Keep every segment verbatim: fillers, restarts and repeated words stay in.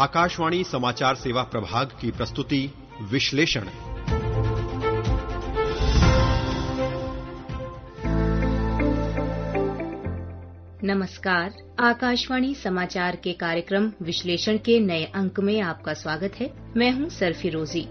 आकाशवाणी समाचार सेवा प्रभाग की प्रस्तुति विश्लेषण। नमस्कार, आकाशवाणी समाचार के कार्यक्रम विश्लेषण के नए अंक में आपका स्वागत है। मैं हूं सरफिरोजी।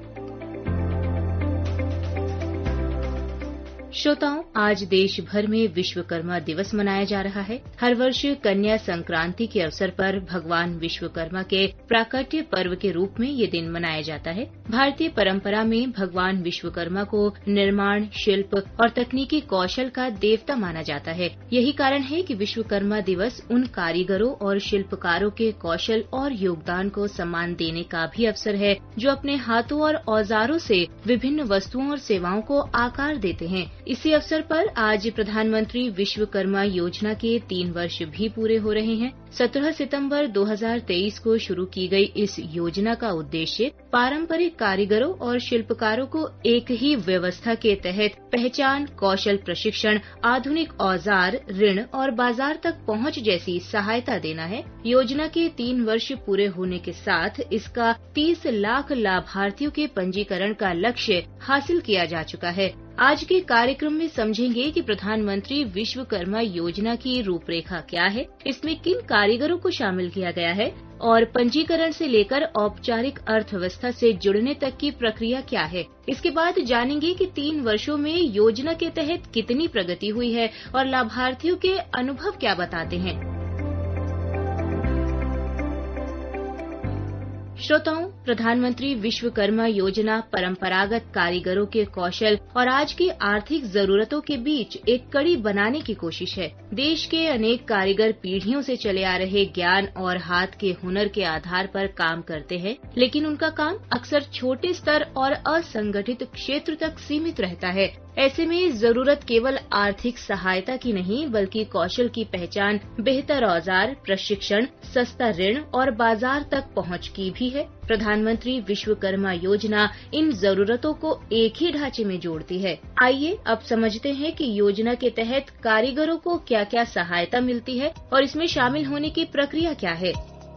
श्रोताओं, आज देश भर में विश्वकर्मा दिवस मनाया जा रहा है। हर वर्ष कन्या संक्रांति के अवसर पर भगवान विश्वकर्मा के प्राकट्य पर्व के रूप में ये दिन मनाया जाता है। भारतीय परंपरा में भगवान विश्वकर्मा को निर्माण, शिल्प और तकनीकी कौशल का देवता माना जाता है। यही कारण है कि विश्वकर्मा दिवस उन कारीगरों और शिल्पकारों के कौशल और योगदान को सम्मान देने का भी अवसर है, जो अपने हाथों और औजारों से विभिन्न वस्तुओं और सेवाओं को आकार देते हैं। इसी अवसर पर आज प्रधानमंत्री विश्वकर्मा योजना के तीन वर्ष भी पूरे हो रहे हैं। सत्रह सितंबर दो हज़ार तेईस को शुरू की गई इस योजना का उद्देश्य पारंपरिक कारीगरों और शिल्पकारों को एक ही व्यवस्था के तहत पहचान, कौशल प्रशिक्षण, आधुनिक औजार, ऋण और बाजार तक पहुंच जैसी सहायता देना है। योजना के तीन वर्ष पूरे होने के साथ इसका तीस लाख लाभार्थियों के पंजीकरण का लक्ष्य हासिल किया जा चुका है। आज के कार्यक्रम में समझेंगे कि प्रधानमंत्री विश्वकर्मा योजना की रूपरेखा क्या है, इसमें किन कारीगरों को शामिल किया गया है और पंजीकरण से लेकर औपचारिक अर्थव्यवस्था से जुड़ने तक की प्रक्रिया क्या है। इसके बाद जानेंगे कि तीन वर्षों में योजना के तहत कितनी प्रगति हुई है और लाभार्थियों के अनुभव क्या बताते हैं। श्रोताओं, प्रधानमंत्री विश्वकर्मा योजना परंपरागत कारीगरों के कौशल और आज की आर्थिक जरूरतों के बीच एक कड़ी बनाने की कोशिश है। देश के अनेक कारीगर पीढ़ियों से चले आ रहे ज्ञान और हाथ के हुनर के आधार पर काम करते हैं, लेकिन उनका काम अक्सर छोटे स्तर और असंगठित क्षेत्र तक सीमित रहता है। ऐसे में जरूरत केवल आर्थिक सहायता की नहीं, बल्कि कौशल की पहचान, बेहतर औजार, प्रशिक्षण, सस्ता ऋण और बाजार तक पहुंच की भी है। प्रधानमंत्री विश्वकर्मा योजना इन जरूरतों को एक ही ढांचे में जोड़ती है। आइए अब समझते हैं कि योजना के तहत कारीगरों को क्या क्या सहायता मिलती है और इसमें शामिल होने की प्रक्रिया क्या है।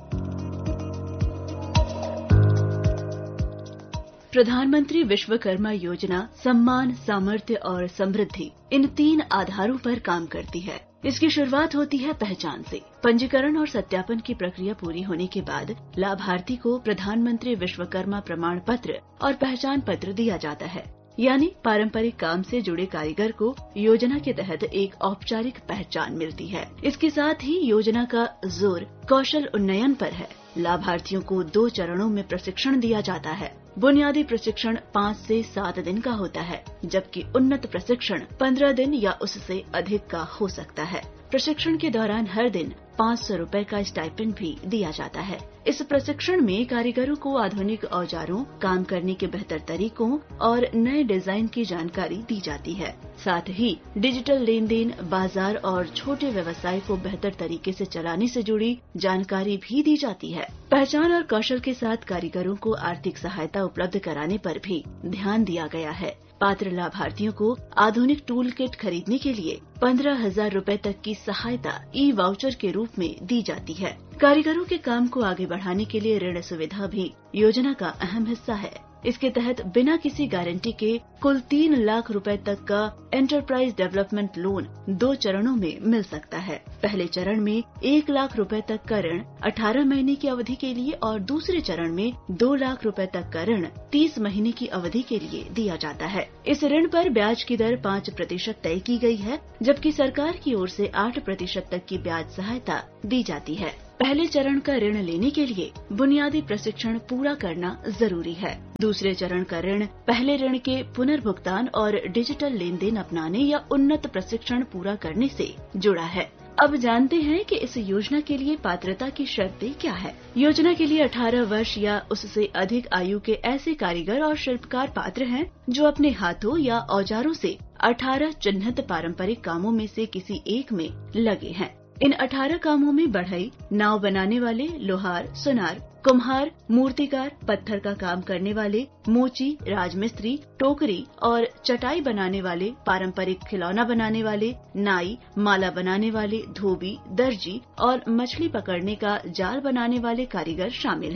प्रधानमंत्री विश्वकर्मा योजना सम्मान, सामर्थ्य और समृद्धि इन तीन आधारों पर काम करती है। इसकी शुरुआत होती है पहचान से। पंजीकरण और सत्यापन की प्रक्रिया पूरी होने के बाद लाभार्थी को प्रधानमंत्री विश्वकर्मा प्रमाण पत्र और पहचान पत्र दिया जाता है। यानी पारंपरिक काम से जुड़े कारीगर को योजना के तहत एक औपचारिक पहचान मिलती है। इसके साथ ही योजना का जोर कौशल उन्नयन पर है। लाभार्थियों को दो चरणों में प्रशिक्षण दिया जाता है। बुनियादी प्रशिक्षण पाँच से सात दिन का होता है, जबकि उन्नत प्रशिक्षण पंद्रह दिन या उससे अधिक का हो सकता है। प्रशिक्षण के दौरान हर दिन पाँच सौ रूपये का स्टाइपेंड भी दिया जाता है। इस प्रशिक्षण में कारीगरों को आधुनिक औजारों, काम करने के बेहतर तरीकों और नए डिजाइन की जानकारी दी जाती है। साथ ही डिजिटल लेन देन, बाजार और छोटे व्यवसाय को बेहतर तरीके से चलाने से जुड़ी जानकारी भी दी जाती है। पहचान और कौशल के साथ कारीगरों को आर्थिक सहायता उपलब्ध कराने पर भी ध्यान दिया गया है। पात्र लाभार्थियों को आधुनिक टूल किट खरीदने के लिए पंद्रह हजार रूपए तक की सहायता ई वाउचर के रूप में दी जाती है। कारीगरों के काम को आगे बढ़ाने के लिए ऋण सुविधा भी योजना का अहम हिस्सा है। इसके तहत बिना किसी गारंटी के कुल तीन लाख रुपए तक का एंटरप्राइज डेवलपमेंट लोन दो चरणों में मिल सकता है। पहले चरण में एक लाख रुपए तक का ऋण अठारह महीने की अवधि के लिए और दूसरे चरण में दो लाख रुपए तक का ऋण तीस महीने की अवधि के लिए दिया जाता है। इस ऋण पर ब्याज की दर पाँच प्रतिशत तय की गई है, जबकि सरकार की ओर से आठ प्रतिशत तक की ब्याज सहायता दी जाती है। पहले चरण का ऋण लेने के लिए बुनियादी प्रशिक्षण पूरा करना जरूरी है। दूसरे चरण का ऋण पहले ऋण के पुनर्भुगतान और डिजिटल लेन देन अपनाने या उन्नत प्रशिक्षण पूरा करने से जुड़ा है। अब जानते हैं कि इस योजना के लिए पात्रता की शर्तें क्या है। योजना के लिए अठारह वर्ष या उससे अधिक आयु के ऐसे कारीगर और शिल्पकार पात्र हैं जो अपने हाथों या औजारों से अठारह चिन्हित पारंपरिक कामों में से किसी एक में लगे हैं। इन अठारह कामों में बढ़ई, नाव बनाने वाले, लोहार, सुनार, कुम्हार, मूर्तिकार, पत्थर का काम करने वाले, मोची, राजमिस्त्री, टोकरी और चटाई बनाने वाले, पारंपरिक खिलौना बनाने वाले, नाई, माला बनाने वाले, धोबी, दर्जी और मछली पकड़ने का जाल बनाने वाले कारीगर शामिल हैं।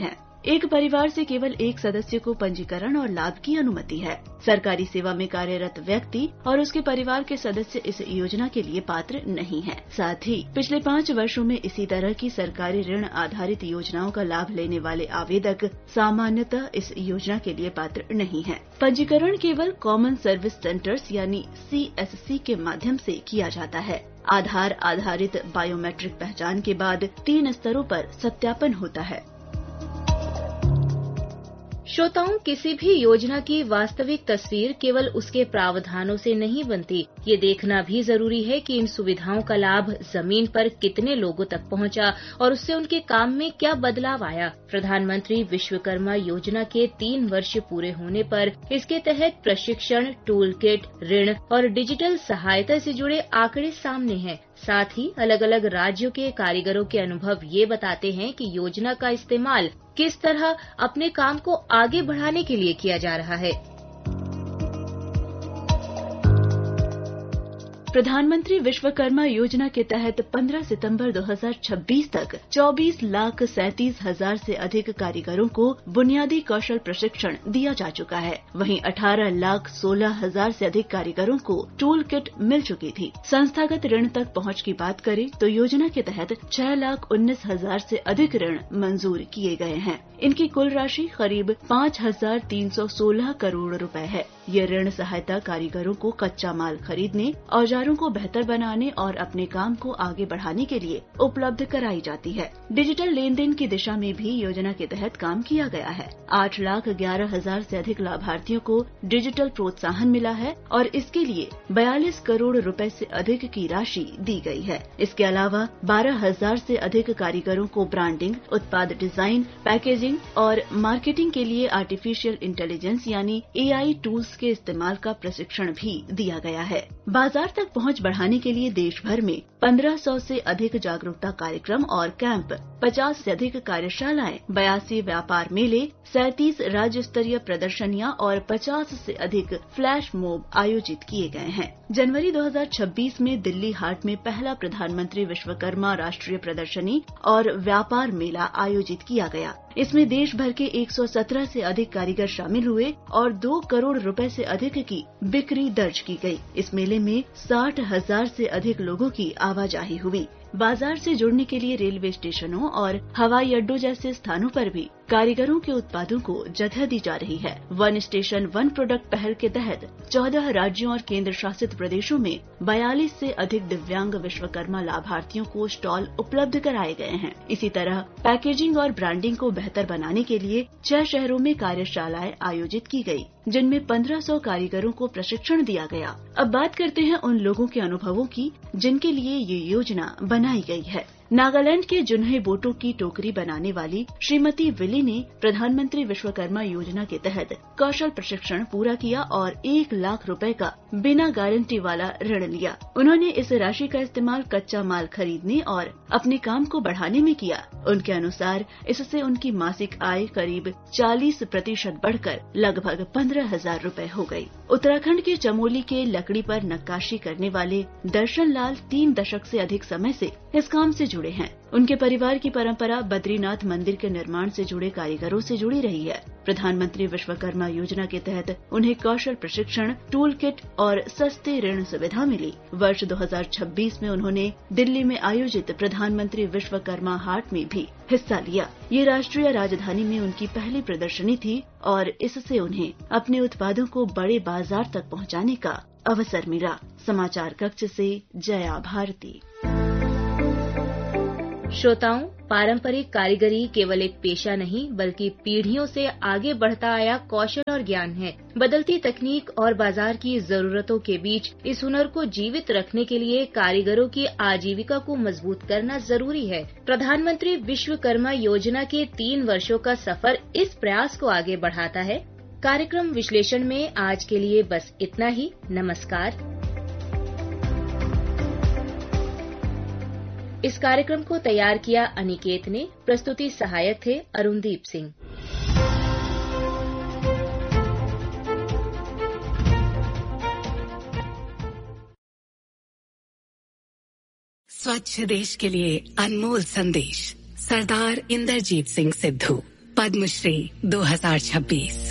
एक परिवार से केवल एक सदस्य को पंजीकरण और लाभ की अनुमति है। सरकारी सेवा में कार्यरत व्यक्ति और उसके परिवार के सदस्य इस योजना के लिए पात्र नहीं हैं। साथ ही पिछले पाँच वर्षों में इसी तरह की सरकारी ऋण आधारित योजनाओं का लाभ लेने वाले आवेदक सामान्यतः इस योजना के लिए पात्र नहीं हैं। पंजीकरण केवल कॉमन सर्विस सेंटर्स यानी सी एस सी के माध्यम से किया जाता है। आधार आधारित बायोमेट्रिक पहचान के बाद तीन स्तरों पर सत्यापन होता है। श्रोताओं, किसी भी योजना की वास्तविक तस्वीर केवल उसके प्रावधानों से नहीं बनती। ये देखना भी जरूरी है कि इन सुविधाओं का लाभ जमीन पर कितने लोगों तक पहुंचा और उससे उनके काम में क्या बदलाव आया। प्रधानमंत्री विश्वकर्मा योजना के तीन वर्ष पूरे होने पर इसके तहत प्रशिक्षण, टूल किट, ऋण और डिजिटल सहायता से जुड़े आंकड़े सामने हैं। साथ ही अलग अलग राज्यों के कारीगरों के अनुभव ये बताते हैं कि योजना का इस्तेमाल किस तरह अपने काम को आगे बढ़ाने के लिए किया जा रहा है। प्रधानमंत्री विश्वकर्मा योजना के तहत पंद्रह सितंबर दो हज़ार छब्बीस तक चौबीस लाख सैंतीस हजार से अधिक कारीगरों को बुनियादी कौशल प्रशिक्षण दिया जा चुका है। वहीं अठारह लाख सोलह हजार से अधिक कारीगरों को टूल किट मिल चुकी थी। संस्थागत ऋण तक पहुंच की बात करें तो योजना के तहत छह लाख उन्नीस हजार से अधिक ऋण मंजूर किए गए हैं। इनकी कुल राशि करीब पाँच हजार तीन सौ सोलह करोड़ रुपए है। ये ऋण सहायता कारीगरों को कच्चा माल खरीदने, औजारों को बेहतर बनाने और अपने काम को आगे बढ़ाने के लिए उपलब्ध कराई जाती है। डिजिटल लेन देन की दिशा में भी योजना के तहत काम किया गया है। आठ लाख ग्यारह हजार से अधिक लाभार्थियों को डिजिटल प्रोत्साहन मिला है और इसके लिए बयालीस करोड़ रुपए से अधिक की राशि दी गई है। इसके अलावा बारह हजार से अधिक कारीगरों को ब्रांडिंग, उत्पाद डिजाइन, पैकेजिंग और मार्केटिंग के लिए आर्टिफिशियल इंटेलिजेंस यानी ए आई टूल्स के इस्तेमाल का प्रशिक्षण भी दिया गया है। बाजार तक पहुंच बढ़ाने के लिए देश भर में पंद्रह सौ से अधिक जागरूकता कार्यक्रम और कैंप, पचास से अधिक कार्यशालाएं, बयासी व्यापार मेले, सैंतीस राज्य स्तरीय प्रदर्शनियां और पचास से अधिक फ्लैश मॉब आयोजित किए गए हैं। जनवरी दो हज़ार छब्बीस में दिल्ली हाट में पहला प्रधानमंत्री विश्वकर्मा राष्ट्रीय प्रदर्शनी और व्यापार मेला आयोजित किया गया। इसमें देश भर के एक सौ सत्रह से अधिक कारीगर शामिल हुए और दो करोड़ रुपए से अधिक की बिक्री दर्ज की गई। इस मेले में साठ हजार से अधिक लोगों की आवाजाही हुई। बाजार से जुड़ने के लिए रेलवे स्टेशनों और हवाई अड्डों जैसे स्थानों पर भी कारीगरों के उत्पादों को जगह दी जा रही है। वन स्टेशन वन प्रोडक्ट पहल के तहत चौदह राज्यों और केंद्र शासित प्रदेशों में बयालीस से अधिक दिव्यांग विश्वकर्मा लाभार्थियों को स्टॉल उपलब्ध कराए गए हैं। इसी तरह पैकेजिंग और ब्रांडिंग को बेहतर बनाने के लिए छह शहरों में कार्यशालाएं आयोजित की गई, जिनमें पंद्रह सौ कारीगरों को प्रशिक्षण दिया गया। अब बात करते हैं उन लोगों के अनुभवों की जिनके लिए ये योजना बनाई गई है। नागालैंड के जुन्हे बोटों की टोकरी बनाने वाली श्रीमती विली ने प्रधानमंत्री विश्वकर्मा योजना के तहत कौशल प्रशिक्षण पूरा किया और एक लाख रुपए का बिना गारंटी वाला ऋण लिया। उन्होंने इस राशि का इस्तेमाल कच्चा माल खरीदने और अपने काम को बढ़ाने में किया। उनके अनुसार इससे उनकी मासिक आय करीब चालीस प्रतिशत बढ़कर लगभग पंद्रह हजार रूपए हो गई। उत्तराखंड के चमोली के लकड़ी पर नक्काशी करने वाले दर्शन लाल तीन दशक से अधिक समय से इस काम से जुड़े हैं। उनके परिवार की परंपरा बद्रीनाथ मंदिर के निर्माण से जुड़े कारीगरों से जुड़ी रही है। प्रधानमंत्री विश्वकर्मा योजना के तहत उन्हें कौशल प्रशिक्षण, टूल किट और सस्ते ऋण सुविधा मिली। वर्ष दो हज़ार छब्बीस में उन्होंने दिल्ली में आयोजित प्रधानमंत्री विश्वकर्मा हाट में भी हिस्सा लिया। ये राष्ट्रीय राजधानी में उनकी पहली प्रदर्शनी थी और इससे उन्हें अपने उत्पादों को बड़े बाजार तक पहुंचाने का अवसर मिला। समाचार कक्ष से जया भारती। श्रोताओं, पारंपरिक कारीगरी केवल एक पेशा नहीं बल्कि पीढ़ियों से आगे बढ़ता आया कौशल और ज्ञान है। बदलती तकनीक और बाजार की जरूरतों के बीच इस हुनर को जीवित रखने के लिए कारीगरों की आजीविका को मजबूत करना जरूरी है। प्रधानमंत्री विश्वकर्मा योजना के तीन वर्षों का सफर इस प्रयास को आगे बढ़ाता है। कार्यक्रम विश्लेषण में आज के लिए बस इतना ही। नमस्कार। इस कार्यक्रम को तैयार किया अनिकेत ने। प्रस्तुति सहायक थे अरुणदीप सिंह। स्वच्छ देश के लिए अनमोल संदेश, सरदार इंदरजीत सिंह सिद्धू। पद्मश्री दो हज़ार छब्बीस।